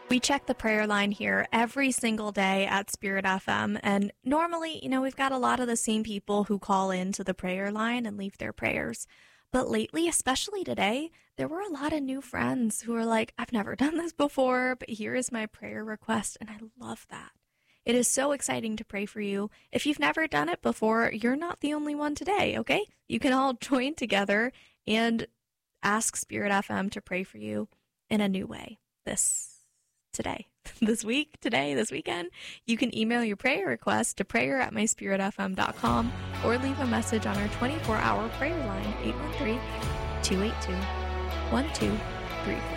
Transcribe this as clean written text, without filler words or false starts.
We check the prayer line here every single day at Spirit FM. And normally, we've got a lot of the same people who call into the prayer line and leave their prayers. But lately, especially today, there were a lot of new friends who are like, I've never done this before, but here is my prayer request. And I love that. It is so exciting to pray for you. If you've never done it before, you're not the only one today, okay? You can all join together and ask Spirit FM to pray for you in a new way this weekend. You can email your prayer request to prayer@myspiritfm.com or leave a message on our 24-hour prayer line, 813-282-1234.